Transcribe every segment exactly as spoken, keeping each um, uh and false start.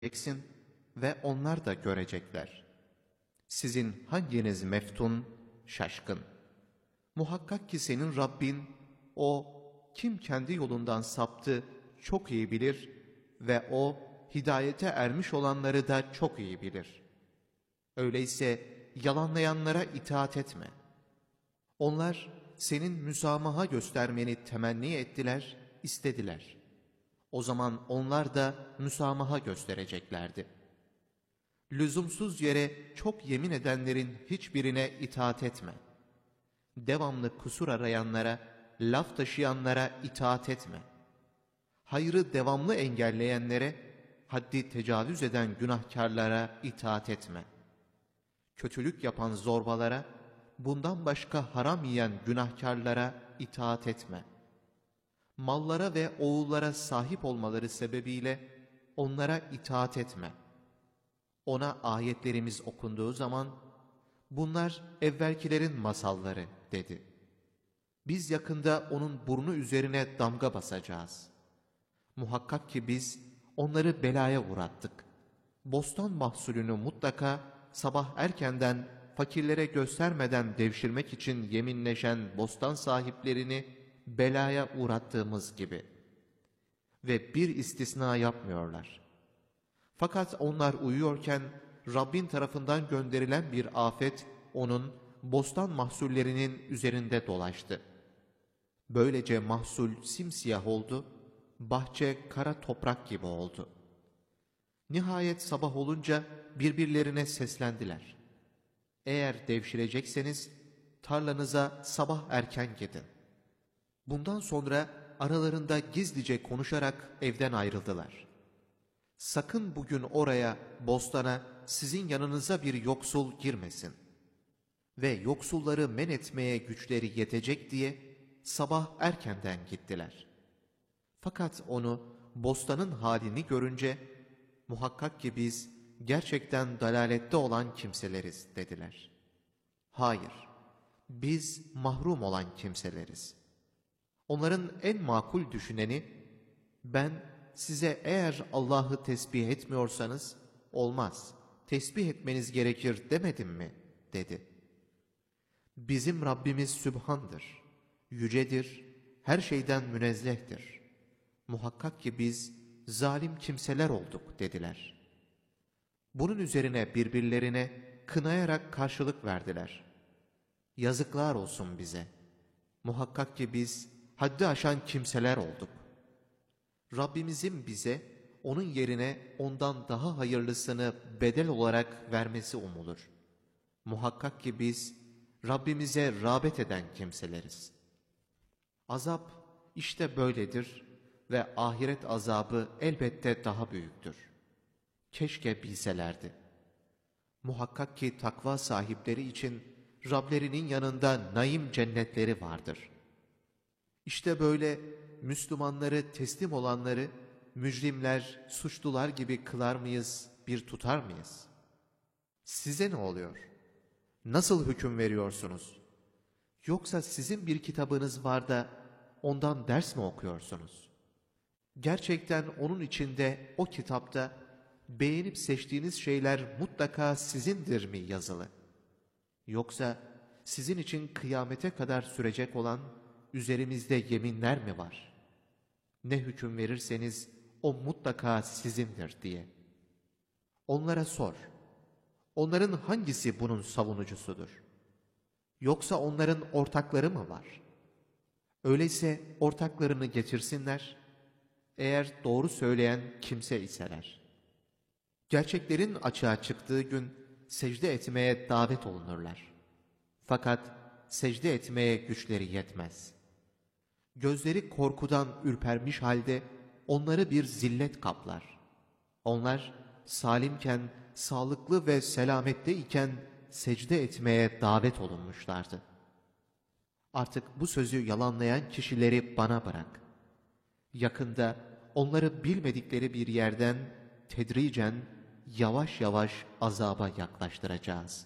göreceksin ve onlar da görecekler. Sizin hanginiz meftun, şaşkın? Muhakkak ki senin Rabbin, o kim kendi yolundan saptı çok iyi bilir ve o hidayete ermiş olanları da çok iyi bilir. Öyleyse yalanlayanlara itaat etme. Onlar senin müsamaha göstermeni temenni ettiler, istediler. O zaman onlar da müsamaha göstereceklerdi. Lüzumsuz yere çok yemin edenlerin hiçbirine itaat etme. Devamlı kusur arayanlara, laf taşıyanlara itaat etme. Hayrı devamlı engelleyenlere, haddi tecavüz eden günahkarlara itaat etme. Kötülük yapan zorbalara, bundan başka haram yiyen günahkarlara itaat etme. Mallara ve oğullara sahip olmaları sebebiyle onlara itaat etme. Ona ayetlerimiz okunduğu zaman, bunlar evvelkilerin masalları dedi. Biz yakında onun burnu üzerine damga basacağız. Muhakkak ki biz onları belaya uğrattık. Bostan mahsulünü mutlaka sabah erkenden fakirlere göstermeden devşirmek için yeminleşen bostan sahiplerini belaya uğrattığımız gibi. Ve bir istisna yapmıyorlar. Fakat onlar uyuyorken Rabbin tarafından gönderilen bir afet onun bostan mahsullerinin üzerinde dolaştı. Böylece mahsul simsiyah oldu, bahçe kara toprak gibi oldu. Nihayet sabah olunca birbirlerine seslendiler. Eğer devşirecekseniz tarlanıza sabah erken gidin. Bundan sonra aralarında gizlice konuşarak evden ayrıldılar. Sakın bugün oraya, bostana, sizin yanınıza bir yoksul girmesin. Ve yoksulları men etmeye güçleri yetecek diye sabah erkenden gittiler. Fakat onu, bostanın halini görünce, muhakkak ki biz gerçekten dalalette olan kimseleriz dediler. Hayır, biz mahrum olan kimseleriz. Onların en makul düşüneni, ben size eğer Allah'ı tesbih etmiyorsanız olmaz, tesbih etmeniz gerekir demedim mi dedi. Bizim Rabbimiz Sübhan'dır, yücedir, her şeyden münezzehtir. Muhakkak ki biz zalim kimseler olduk dediler. Bunun üzerine birbirlerine kınayarak karşılık verdiler. Yazıklar olsun bize. Muhakkak ki biz haddi aşan kimseler olduk. Rabbimizin bize onun yerine ondan daha hayırlısını bedel olarak vermesi umulur. Muhakkak ki biz Rabbimize rağbet eden kimseleriz. Azap işte böyledir ve ahiret azabı elbette daha büyüktür. Keşke bilselerdi. Muhakkak ki takva sahipleri için Rablerinin yanında naim cennetleri vardır. İşte böyle Müslümanları teslim olanları mücrimler, suçlular gibi kılar mıyız, bir tutar mıyız? Size ne oluyor? Nasıl hüküm veriyorsunuz? Yoksa sizin bir kitabınız var da ondan ders mi okuyorsunuz? Gerçekten onun içinde, o kitapta beğenip seçtiğiniz şeyler mutlaka sizindir mi yazılı? Yoksa sizin için kıyamete kadar sürecek olan üzerimizde yeminler mi var? Ne hüküm verirseniz o mutlaka sizindir diye. Onlara sor. Onların hangisi bunun savunucusudur? Yoksa onların ortakları mı var? Öyleyse ortaklarını getirsinler, eğer doğru söyleyen kimse iseler. Gerçeklerin açığa çıktığı gün secde etmeye davet olunurlar. Fakat secde etmeye güçleri yetmez. Gözleri korkudan ürpermiş halde onları bir zillet kaplar. Onlar salimken, sağlıklı ve selamette iken secde etmeye davet olunmuşlardı. Artık bu sözü yalanlayan kişileri bana bırak. Yakında onları bilmedikleri bir yerden tedricen, yavaş yavaş azaba yaklaştıracağız.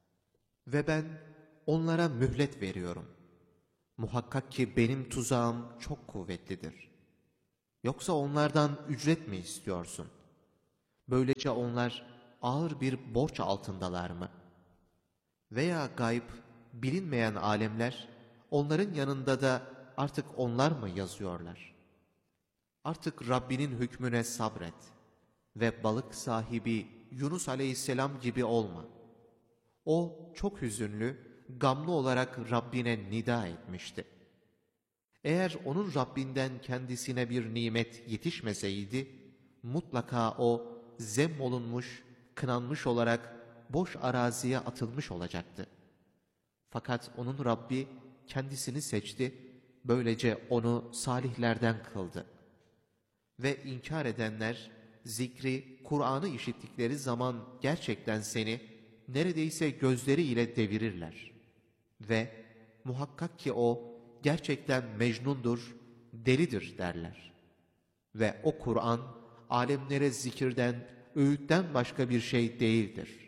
Ve ben onlara mühlet veriyorum. Muhakkak ki benim tuzağım çok kuvvetlidir. Yoksa onlardan ücret mi istiyorsun? Böylece onlar ağır bir borç altındalar mı? Veya gayb, bilinmeyen alemler, onların yanında da artık onlar mı yazıyorlar? Artık Rabbinin hükmüne sabret ve balık sahibi Yunus aleyhisselam gibi olma. O çok hüzünlü, gamlı olarak Rabbine nida etmişti. Eğer onun Rabbinden kendisine bir nimet yetişmeseydi, mutlaka o zemmolunmuş, kınanmış olarak boş araziye atılmış olacaktı. Fakat onun Rabbi kendisini seçti, böylece onu salihlerden kıldı. Ve inkar edenler, zikri, Kur'an'ı işittikleri zaman gerçekten seni neredeyse gözleriyle devirirler. Ve muhakkak ki o gerçekten mecnundur, delidir derler. Ve o Kur'an, alemlere zikirden, öğütten başka bir şey değildir.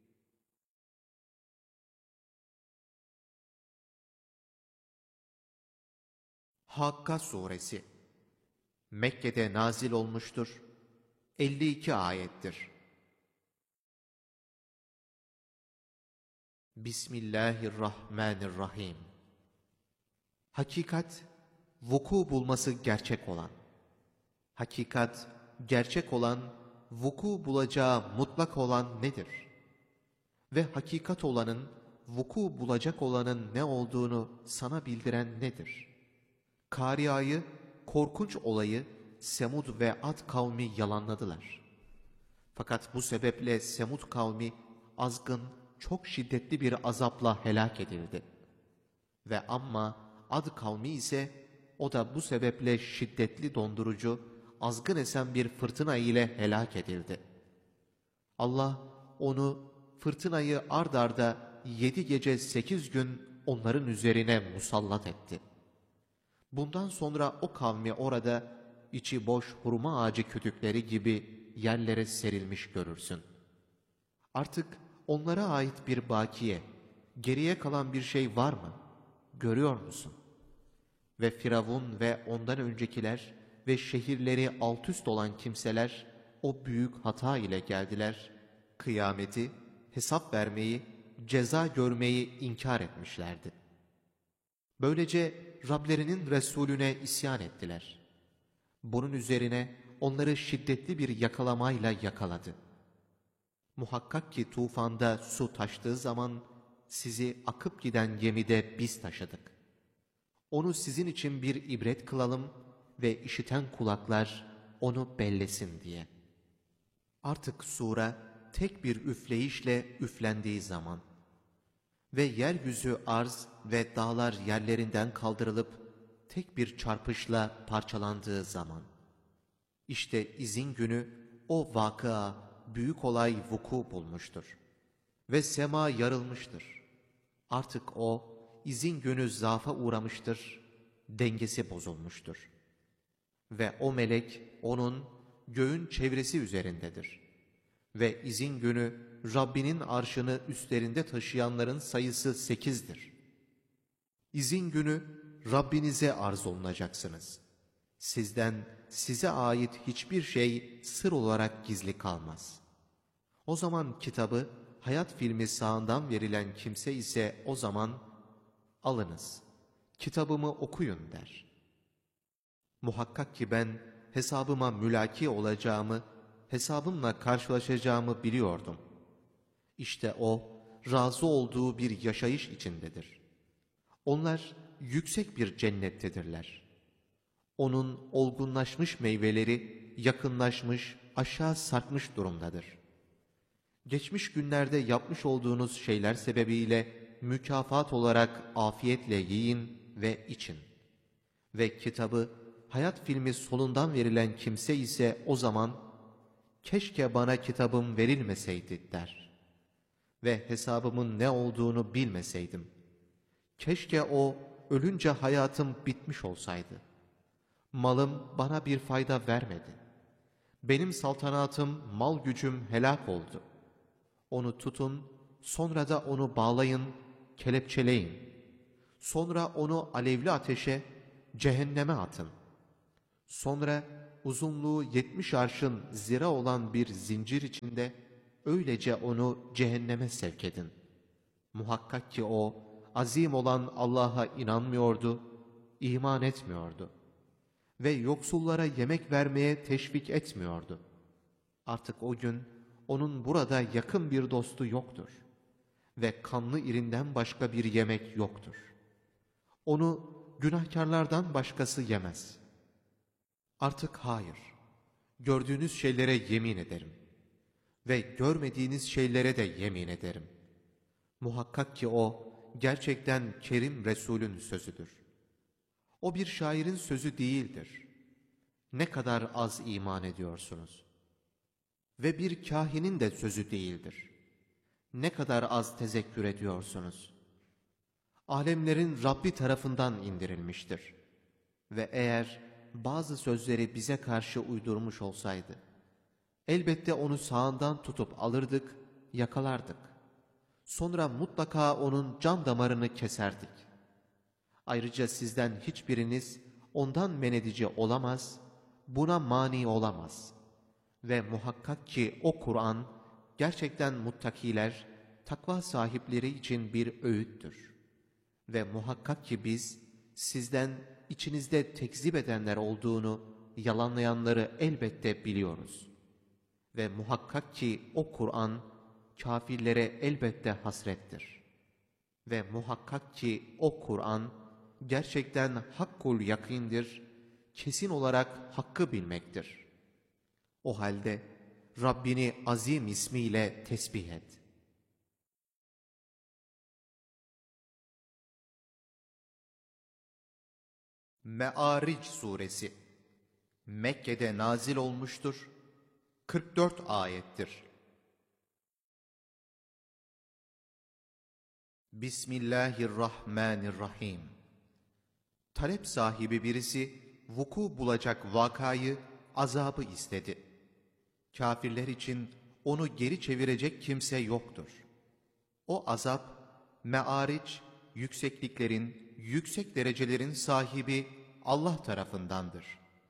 Hakka Suresi Mekke'de nazil olmuştur. elli iki ayettir. Bismillahirrahmanirrahim. Hakikat, vuku bulması gerçek olan. Hakikat, gerçek olan, vuku bulacağı mutlak olan nedir? Ve hakikat olanın, vuku bulacak olanın ne olduğunu sana bildiren nedir? Kariayı, korkunç olayı Semud ve Ad kavmi yalanladılar. Fakat bu sebeple Semud kavmi azgın, çok şiddetli bir azapla helak edildi. Ve amma Ad kavmi ise o da bu sebeple şiddetli dondurucu, azgın esen bir fırtına ile helak edildi. Allah onu, fırtınayı ard arda yedi gece sekiz gün onların üzerine musallat etti. Bundan sonra o kavmi orada içi boş hurma ağacı kütükleri gibi yerlere serilmiş görürsün. Artık onlara ait bir bakiye, geriye kalan bir şey var mı? Görüyor musun? Ve Firavun ve ondan öncekiler ve şehirleri altüst olan kimseler o büyük hata ile geldiler. Kıyameti, hesap vermeyi, ceza görmeyi inkar etmişlerdi. Böylece Rablerinin Resulüne isyan ettiler. Bunun üzerine onları şiddetli bir yakalamayla yakaladı. Muhakkak ki tufanda su taştığı zaman sizi akıp giden gemide biz taşıdık. Onu sizin için bir ibret kılalım ve işiten kulaklar onu bellesin diye. Artık sura tek bir üfleyişle üflendiği zaman ve yeryüzü arz ve dağlar yerlerinden kaldırılıp tek bir çarpışla parçalandığı zaman, işte izin günü o vakıa, büyük olay vuku bulmuştur. Ve sema yarılmıştır. Artık o, izin günü zaafa uğramıştır, dengesi bozulmuştur. Ve o melek, onun göğün çevresi üzerindedir. Ve izin günü, Rabbinin arşını üstlerinde taşıyanların sayısı sekizdir. İzin günü, Rabbinize arz olunacaksınız. Sizden, size ait hiçbir şey sır olarak gizli kalmaz. O zaman kitabı, hayat filmi sağından verilen kimse ise o zaman, alınız, kitabımı okuyun der. Muhakkak ki ben hesabıma mülaki olacağımı, hesabımla karşılaşacağımı biliyordum. İşte o, razı olduğu bir yaşayış içindedir. Onlar yüksek bir cennettedirler. Onun olgunlaşmış meyveleri yakınlaşmış, aşağı sarkmış durumdadır. Geçmiş günlerde yapmış olduğunuz şeyler sebebiyle mükafat olarak afiyetle yiyin ve için. Ve kitabı, hayat filmi solundan verilen kimse ise o zaman, keşke bana kitabım verilmeseydi der. Ve hesabımın ne olduğunu bilmeseydim. Keşke o, ölünce hayatım bitmiş olsaydı. Malım bana bir fayda vermedi. Benim saltanatım, mal gücüm helak oldu. Onu tutun, sonra da onu bağlayın, kelepçeleyin. Sonra onu alevli ateşe, cehenneme atın. Sonra uzunluğu yetmiş arşın zira olan bir zincir içinde öylece onu cehenneme sevk edin. Muhakkak ki o, azim olan Allah'a inanmıyordu, iman etmiyordu ve yoksullara yemek vermeye teşvik etmiyordu. Artık o gün onun burada yakın bir dostu yoktur ve kanlı irinden başka bir yemek yoktur. Onu günahkarlardan başkası yemez. Artık hayır, gördüğünüz şeylere yemin ederim ve görmediğiniz şeylere de yemin ederim. Muhakkak ki o gerçekten Kerim Resul'ün sözüdür. O bir şairin sözü değildir. Ne kadar az iman ediyorsunuz. Ve bir kahinin de sözü değildir. Ne kadar az tezekkür ediyorsunuz. Alemlerin Rabbi tarafından indirilmiştir. Ve eğer bazı sözleri bize karşı uydurmuş olsaydı, elbette onu sağından tutup alırdık, yakalardık. Sonra mutlaka onun can damarını keserdik. Ayrıca sizden hiçbiriniz ondan men edici olamaz, buna mani olamaz. Ve muhakkak ki o Kur'an gerçekten muttakiler, takva sahipleri için bir öğüttür. Ve muhakkak ki biz sizden içinizde tekzip edenler olduğunu, yalanlayanları elbette biliyoruz. Ve muhakkak ki o Kur'an kâfirlere elbette hasrettir. Ve muhakkak ki o Kur'an gerçekten hakkul yakîndir, kesin olarak hakkı bilmektir. O halde Rabbini azim ismiyle tesbih et. Me'aric suresi Mekke'de nazil olmuştur. kırk dört ayettir. Bismillahirrahmanirrahim. Talep sahibi birisi vuku bulacak vakayı, azabı istedi. Kafirler için onu geri çevirecek kimse yoktur. O azap, me'aric, yüksekliklerin, yüksek derecelerin sahibi Allah tarafındandır.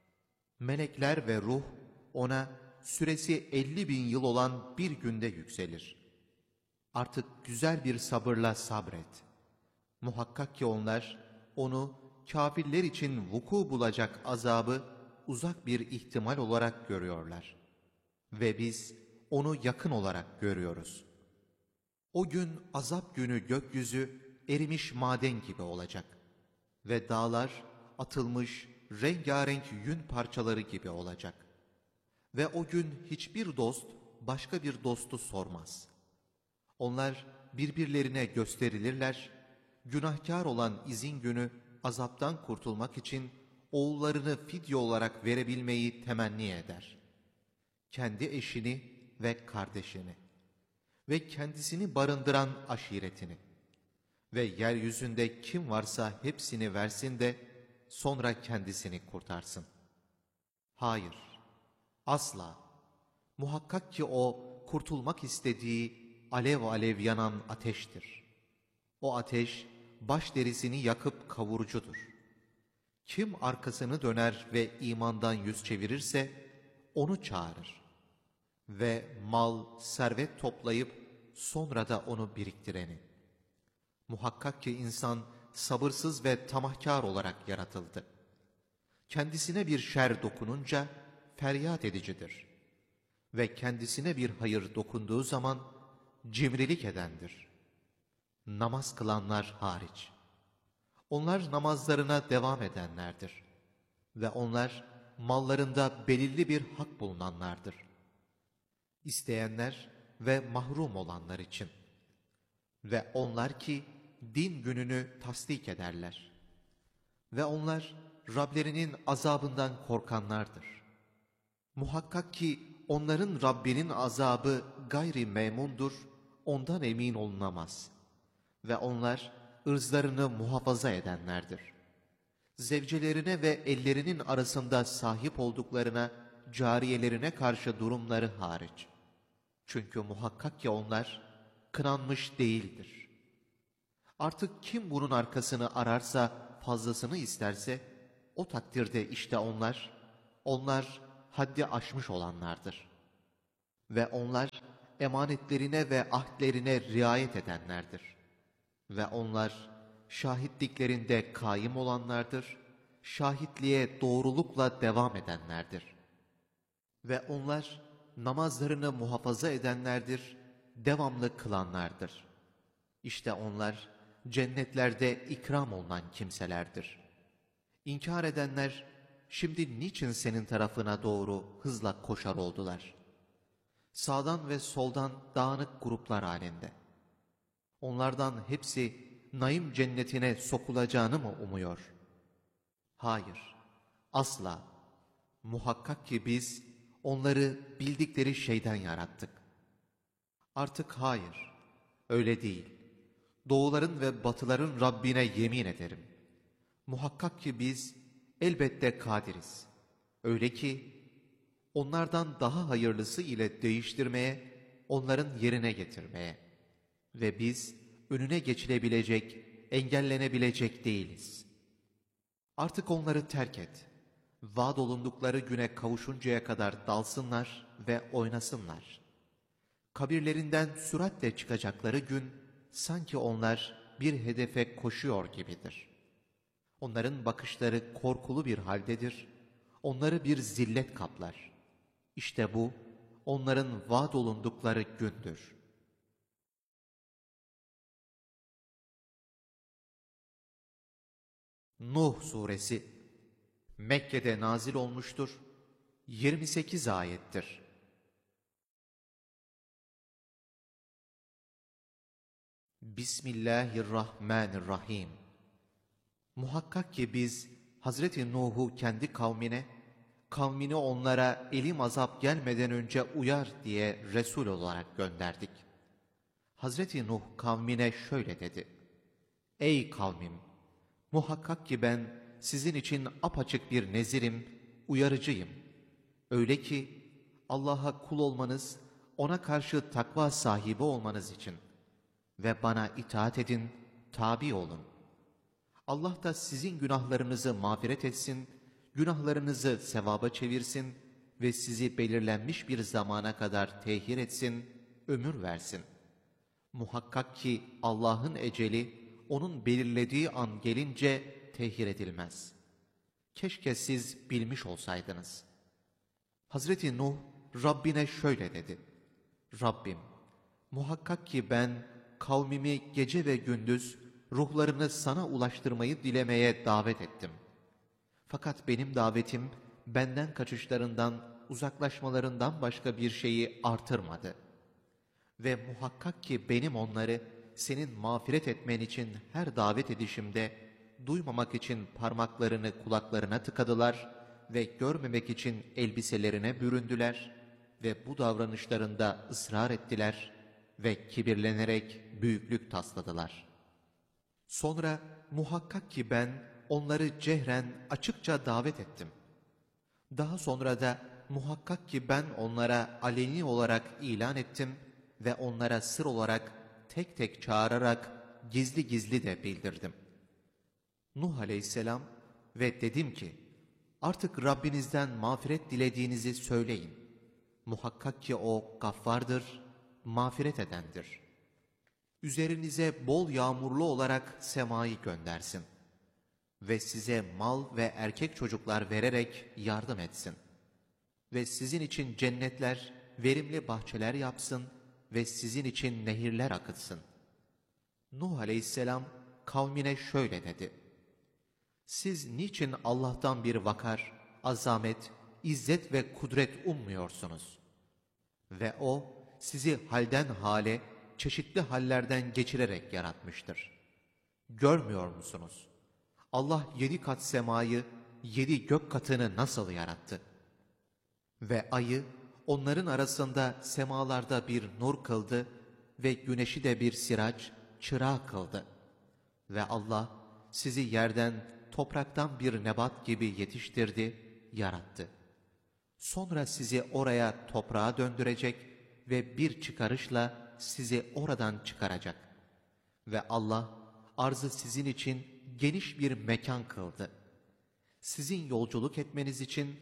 Melekler ve ruh ona süresi elli bin yıl olan bir günde yükselir. Artık güzel bir sabırla sabret. Muhakkak ki onlar onu kâfirler için vuku bulacak azabı uzak bir ihtimal olarak görüyorlar. Ve biz onu yakın olarak görüyoruz. O gün azap günü gökyüzü erimiş maden gibi olacak. Ve dağlar atılmış rengarenk yün parçaları gibi olacak. Ve o gün hiçbir dost başka bir dostu sormaz. Onlar birbirlerine gösterilirler, günahkar olan izin günü azaptan kurtulmak için oğullarını fidye olarak verebilmeyi temenni eder. Kendi eşini ve kardeşini ve kendisini barındıran aşiretini ve yeryüzünde kim varsa hepsini versin de sonra kendisini kurtarsın. Hayır, asla. Muhakkak ki o kurtulmak istediği alev alev yanan ateştir. O ateş baş derisini yakıp kavurucudur. Kim arkasını döner ve imandan yüz çevirirse onu çağırır. Ve mal, servet toplayıp sonra da onu biriktireni. Muhakkak ki insan sabırsız ve tamahkar olarak yaratıldı. Kendisine bir şer dokununca feryat edicidir. Ve kendisine bir hayır dokunduğu zaman cimrilik edendir. Namaz kılanlar hariç. Onlar namazlarına devam edenlerdir. Ve onlar mallarında belirli bir hak bulunanlardır. İsteyenler ve mahrum olanlar için. Ve onlar ki din gününü tasdik ederler. Ve onlar Rablerinin azabından korkanlardır. Muhakkak ki onların Rabbinin azabı gayri memundur, ondan emin olunamaz. Ve onlar ırzlarını muhafaza edenlerdir. Zevcelerine ve ellerinin arasında sahip olduklarına, cariyelerine karşı durumları hariç. Çünkü muhakkak ki onlar kınanmış değildir. Artık kim bunun arkasını ararsa, fazlasını isterse, o takdirde işte onlar onlar haddi aşmış olanlardır. Ve onlar emanetlerine ve ahdlerine riayet edenlerdir. Ve onlar şahitliklerinde kaim olanlardır, şahitliğe doğrulukla devam edenlerdir. Ve onlar namazlarını muhafaza edenlerdir, devamlı kılanlardır. İşte onlar cennetlerde ikram olunan kimselerdir. İnkar edenler, şimdi niçin senin tarafına doğru hızla koşar oldular? Sağdan ve soldan dağınık gruplar halinde. Onlardan hepsi naim cennetine sokulacağını mı umuyor? Hayır, asla. Muhakkak ki biz onları bildikleri şeyden yarattık. Artık hayır, öyle değil. Doğuların ve batıların Rabbine yemin ederim. Muhakkak ki biz elbette kadiriz. Öyle ki onlardan daha hayırlısı ile değiştirmeye, onların yerine getirmeye. Ve biz önüne geçilebilecek, engellenebilecek değiliz. Artık onları terk et. Vaad olundukları güne kavuşuncaya kadar dalsınlar ve oynasınlar. Kabirlerinden süratle çıkacakları gün, sanki onlar bir hedefe koşuyor gibidir. Onların bakışları korkulu bir haldedir. Onları bir zillet kaplar. İşte bu, onların vaad olundukları gündür. Nuh Suresi Mekke'de nazil olmuştur. yirmi sekiz ayettir. Bismillahirrahmanirrahim. Muhakkak ki biz Hazreti Nuh'u kendi kavmine, kavmini onlara elim azap gelmeden önce uyar diye Resul olarak gönderdik. Hazreti Nuh kavmine şöyle dedi: Ey kavmim! Muhakkak ki ben sizin için apaçık bir nezirim, uyarıcıyım. Öyle ki Allah'a kul olmanız, ona karşı takva sahibi olmanız için ve bana itaat edin, tabi olun. Allah da sizin günahlarınızı mağfiret etsin, günahlarınızı sevaba çevirsin ve sizi belirlenmiş bir zamana kadar tehir etsin, ömür versin. Muhakkak ki Allah'ın eceli, onun belirlediği an gelince tehir edilmez. Keşke siz bilmiş olsaydınız. Hazreti Nuh Rabbine şöyle dedi: Rabbim, muhakkak ki ben kavmimi gece ve gündüz ruhlarını sana ulaştırmayı dilemeye davet ettim. Fakat benim davetim benden kaçışlarından, uzaklaşmalarından başka bir şeyi artırmadı. Ve muhakkak ki benim onları senin mağfiret etmen için her davet edişimde duymamak için parmaklarını kulaklarına tıkadılar ve görmemek için elbiselerine büründüler ve bu davranışlarında ısrar ettiler ve kibirlenerek büyüklük tasladılar. Sonra muhakkak ki ben onları cehren açıkça davet ettim. Daha sonra da muhakkak ki ben onlara aleni olarak ilan ettim ve onlara sır olarak tek tek çağırarak gizli gizli de bildirdim. Nuh aleyhisselam ve dedim ki, artık Rabbinizden mağfiret dilediğinizi söyleyin. Muhakkak ki o gaffardır, mağfiret edendir. Üzerinize bol yağmurlu olarak semayı göndersin. Ve size mal ve erkek çocuklar vererek yardım etsin. Ve sizin için cennetler, verimli bahçeler yapsın ve sizin için nehirler akıtsın. Nuh aleyhisselam kavmine şöyle dedi: Siz niçin Allah'tan bir vakar, azamet, izzet ve kudret ummuyorsunuz? Ve O sizi halden hale, çeşitli hallerden geçirerek yaratmıştır. Görmüyor musunuz? Allah yedi kat semayı, yedi gök katını nasıl yarattı? Ve ayı onların arasında semalarda bir nur kıldı ve güneşi de bir siraç, çırağı kıldı. Ve Allah sizi yerden, topraktan bir nebat gibi yetiştirdi, yarattı. Sonra sizi oraya toprağa döndürecek ve bir çıkarışla sizi oradan çıkaracak. Ve Allah arzı sizin için geniş bir mekan kıldı. Sizin yolculuk etmeniz için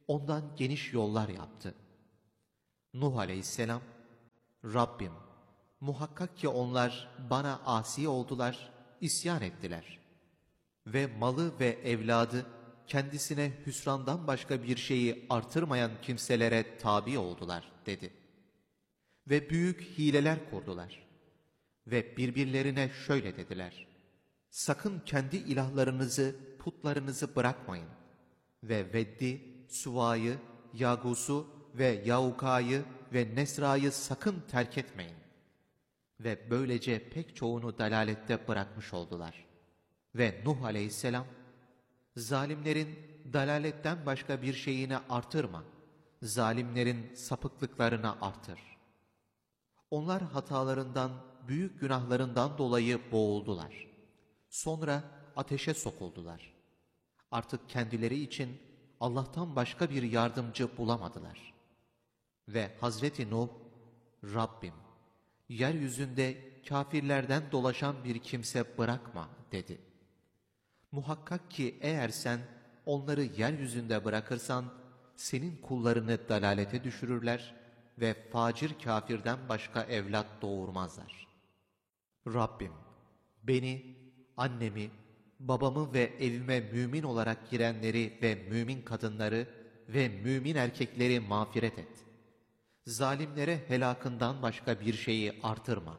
ondan geniş yollar yaptı. Nuh aleyhisselam, Rabbim, muhakkak ki onlar bana asi oldular, isyan ettiler. Ve malı ve evladı kendisine hüsrandan başka bir şeyi artırmayan kimselere tabi oldular dedi. Ve büyük hileler kurdular. Ve birbirlerine şöyle dediler: sakın kendi ilahlarınızı, putlarınızı bırakmayın. Ve Veddi, Suva'yı, Yagus'u ve Yauka'yı ve Nesra'yı sakın terk etmeyin. Ve böylece pek çoğunu dalalette bırakmış oldular. Ve Nuh aleyhisselam, zalimlerin dalaletten başka bir şeyini artırma, zalimlerin sapıklıklarını artır. Onlar hatalarından, büyük günahlarından dolayı boğuldular. Sonra ateşe sokuldular. Artık kendileri için Allah'tan başka bir yardımcı bulamadılar. Ve Hazreti Nuh, Rabbim, yeryüzünde kâfirlerden dolaşan bir kimse bırakma dedi. Muhakkak ki eğer sen onları yeryüzünde bırakırsan, senin kullarını dalalete düşürürler ve facir kâfirden başka evlat doğurmazlar. Rabbim, beni, annemi, babamı ve evime mümin olarak girenleri ve mümin kadınları ve mümin erkekleri mağfiret et. Zalimlere helakından başka bir şeyi artırma.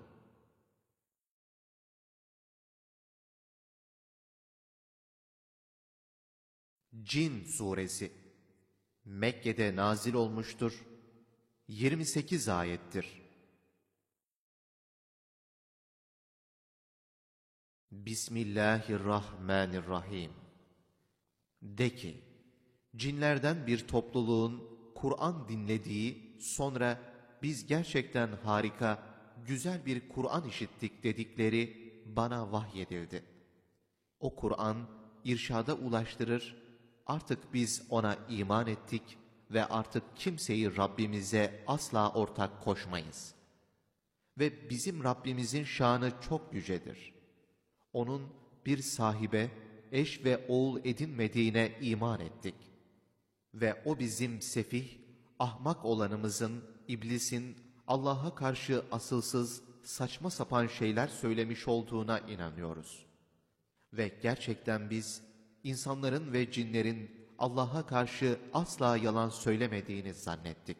Cin Suresi Mekke'de nazil olmuştur. yirmi sekiz ayettir. Bismillahirrahmanirrahim. De ki, cinlerden bir topluluğun Kur'an dinlediği, sonra biz gerçekten harika, güzel bir Kur'an işittik dedikleri bana vahyedildi. O Kur'an irşada ulaştırır, artık biz ona iman ettik ve artık kimseyi Rabbimize asla ortak koşmayız. Ve bizim Rabbimizin şanı çok yücedir. Onun bir sahibe, eş ve oğul edinmediğine iman ettik. Ve o bizim sefih, ahmak olanımızın, iblisin Allah'a karşı asılsız, saçma sapan şeyler söylemiş olduğuna inanıyoruz. Ve gerçekten biz, insanların ve cinlerin Allah'a karşı asla yalan söylemediğini zannettik.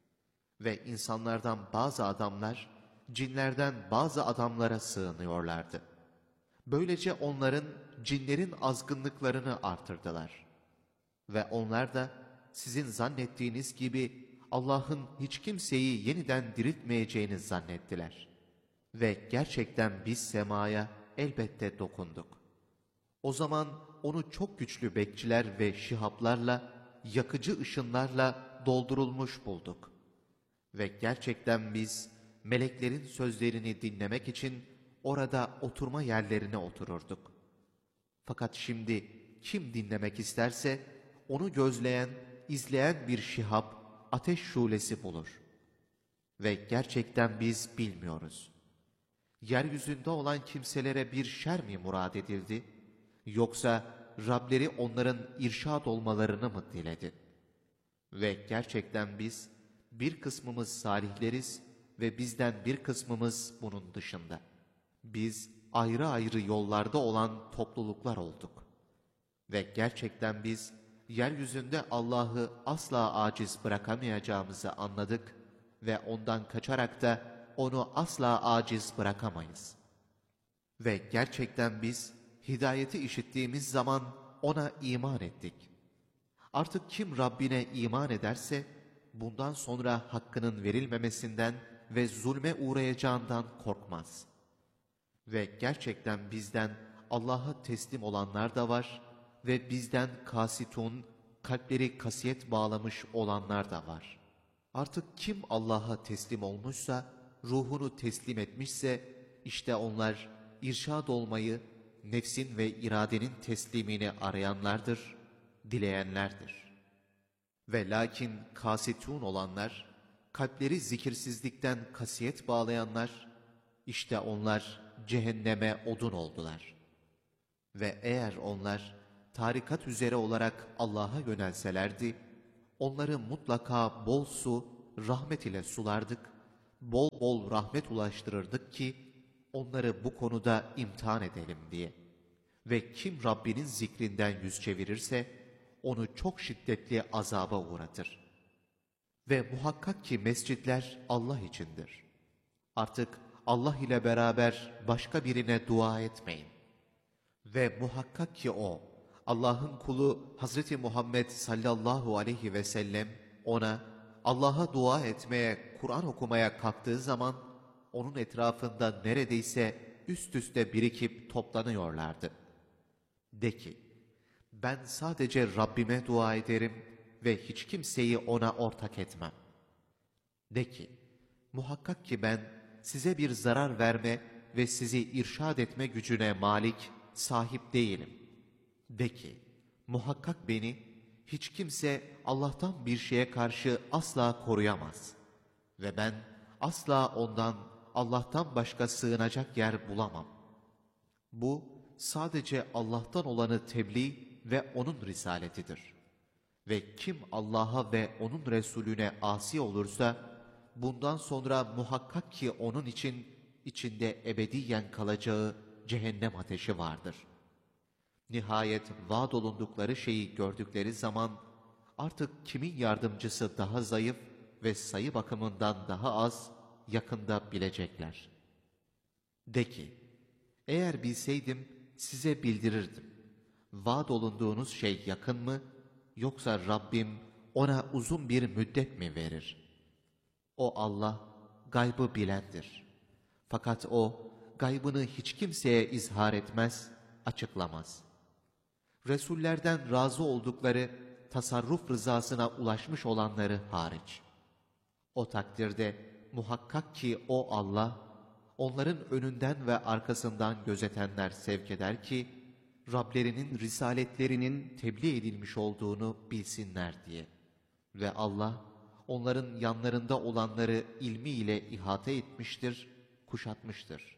Ve insanlardan bazı adamlar, cinlerden bazı adamlara sığınıyorlardı. Böylece onların, cinlerin azgınlıklarını artırdılar. Ve onlar da sizin zannettiğiniz gibi Allah'ın hiç kimseyi yeniden diriltmeyeceğini zannettiler. Ve gerçekten biz semaya elbette dokunduk. O zaman onu çok güçlü bekçiler ve şihaplarla, yakıcı ışınlarla doldurulmuş bulduk. Ve gerçekten biz meleklerin sözlerini dinlemek için orada oturma yerlerine otururduk. Fakat şimdi kim dinlemek isterse onu gözleyen, izleyen bir şihap, ateş şulesi bulur. Ve gerçekten biz bilmiyoruz. Yeryüzünde olan kimselere bir şer mi murad edildi? Yoksa Rableri onların irşad olmalarını mı diledi? Ve gerçekten biz bir kısmımız salihleriz ve bizden bir kısmımız bunun dışında. Biz ayrı ayrı yollarda olan topluluklar olduk. Ve gerçekten biz yeryüzünde Allah'ı asla aciz bırakamayacağımızı anladık ve ondan kaçarak da onu asla aciz bırakamayız. Ve gerçekten biz hidayeti işittiğimiz zaman ona iman ettik. Artık kim Rabbine iman ederse, bundan sonra hakkının verilmemesinden ve zulme uğrayacağından korkmaz. Ve gerçekten bizden Allah'a teslim olanlar da var ve bizden kasitun, kalpleri kasiyet bağlamış olanlar da var. Artık kim Allah'a teslim olmuşsa, ruhunu teslim etmişse, işte onlar irşad olmayı, nefsin ve iradenin teslimini arayanlardır, dileyenlerdir. Ve lakin kasitun olanlar, kalpleri zikirsizlikten kasiyet bağlayanlar, işte onlar cehenneme odun oldular. Ve eğer onlar tarikat üzere olarak Allah'a yönelselerdi, onları mutlaka bol su, rahmet ile sulardık, bol bol rahmet ulaştırırdık ki, onları bu konuda imtihan edelim diye. Ve kim Rabbinin zikrinden yüz çevirirse, onu çok şiddetli azaba uğratır. Ve muhakkak ki mescitler Allah içindir. Artık Allah ile beraber başka birine dua etmeyin. Ve muhakkak ki o, Allah'ın kulu Hazreti Muhammed sallallahu aleyhi ve sellem ona Allah'a dua etmeye, Kur'an okumaya kalktığı zaman onun etrafında neredeyse üst üste birikip toplanıyorlardı. De ki, ben sadece Rabbime dua ederim ve hiç kimseyi ona ortak etmem. De ki, muhakkak ki ben size bir zarar verme ve sizi irşad etme gücüne malik, sahip değilim. De ki, muhakkak beni hiç kimse Allah'tan bir şeye karşı asla koruyamaz. Ve ben asla ondan, Allah'tan başka sığınacak yer bulamam. Bu sadece Allah'tan olanı tebliğ ve O'nun risaletidir. Ve kim Allah'a ve O'nun Resulüne asi olursa, bundan sonra muhakkak ki onun için içinde ebediyen kalacağı cehennem ateşi vardır. Nihayet vaad olundukları şeyi gördükleri zaman artık kimin yardımcısı daha zayıf ve sayı bakımından daha az yakında bilecekler. De ki, eğer bilseydim size bildirirdim. Vaad olunduğunuz şey yakın mı, yoksa Rabbim ona uzun bir müddet mi verir? O Allah gaybı bilendir. Fakat o gaybını hiç kimseye izhar etmez, açıklamaz. Resullerden razı oldukları tasarruf rızasına ulaşmış olanları hariç. O takdirde muhakkak ki o Allah, onların önünden ve arkasından gözetenler sevk eder ki, Rablerinin risaletlerinin tebliğ edilmiş olduğunu bilsinler diye. Ve Allah, onların yanlarında olanları ilmiyle ihate etmiştir, kuşatmıştır.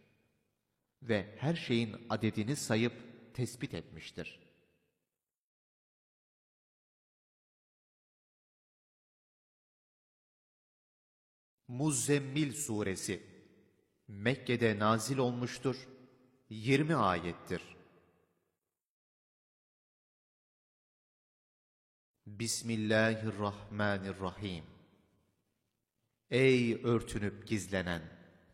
Ve her şeyin adedini sayıp tespit etmiştir. Muzzemmil Suresi Mekke'de nazil olmuştur, yirmi ayettir. Bismillahirrahmanirrahim. Ey örtünüp gizlenen!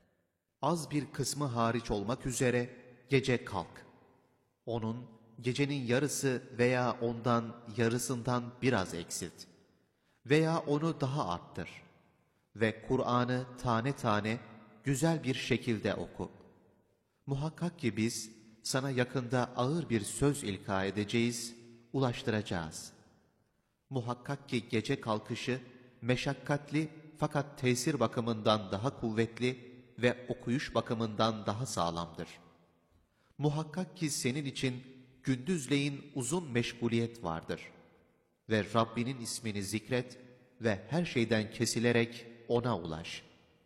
Az bir kısmı hariç olmak üzere gece kalk. Onun gecenin yarısı veya ondan yarısından biraz eksilt. Veya onu daha arttır. Ve Kur'an'ı tane tane güzel bir şekilde oku. Muhakkak ki biz sana yakında ağır bir söz ilka edeceğiz, ulaştıracağız. Muhakkak ki gece kalkışı meşakkatli fakat tesir bakımından daha kuvvetli ve okuyuş bakımından daha sağlamdır. Muhakkak ki senin için gündüzleyin uzun meşguliyet vardır. Ve Rabbinin ismini zikret ve her şeyden kesilerek O'na ulaş.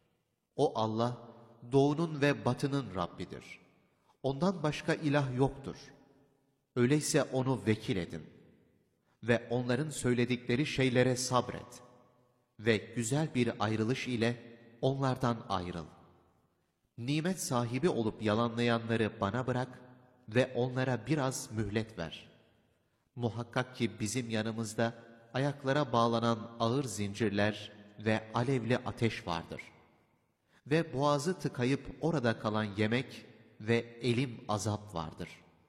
O Allah, doğunun ve batının Rabbidir. Ondan başka ilah yoktur. Öyleyse O'nu vekil edin. Ve onların söyledikleri şeylere sabret. Ve güzel bir ayrılış ile onlardan ayrıl. Nimet sahibi olup yalanlayanları bana bırak ve onlara biraz mühlet ver. Muhakkak ki bizim yanımızda ayaklara bağlanan ağır zincirler ve alevli ateş vardır. Ve boğazı tıkayıp orada kalan yemek ve elim azap vardır.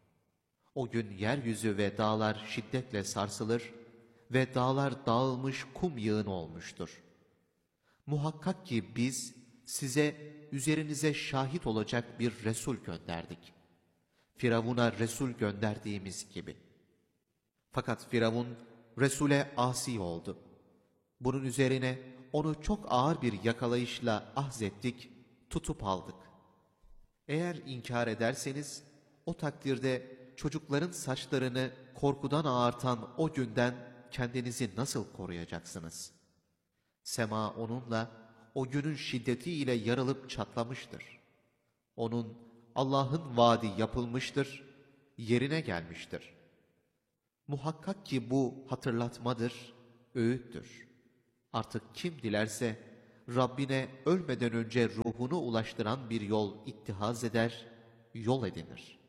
O gün yeryüzü ve dağlar şiddetle sarsılır ve dağlar dağılmış kum yığını olmuştur. Muhakkak ki biz size üzerinize şahit olacak bir Resul gönderdik. Firavun'a Resul gönderdiğimiz gibi. Fakat Firavun Resul'e asi oldu. Bunun üzerine onu çok ağır bir yakalayışla ahzettik, tutup aldık. Eğer inkar ederseniz o takdirde çocukların saçlarını korkudan ağartan o günden kendinizi nasıl koruyacaksınız? Sema onunla o günün şiddetiyle yarılıp çatlamıştır. Onun Allah'ın vaadi yapılmıştır, yerine gelmiştir. Muhakkak ki bu hatırlatmadır öğüttür. Artık kim dilerse Rabbine ölmeden önce ruhunu ulaştıran bir yol ittihaz eder, yol edinir.